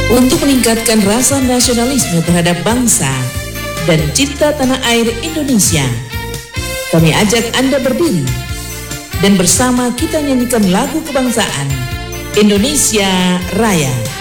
Untuk meningkatkan rasa nasionalisme terhadap bangsa dan cinta tanah air Indonesia, kami ajak Anda berdiri dan bersama kita nyanyikan lagu kebangsaan Indonesia Raya.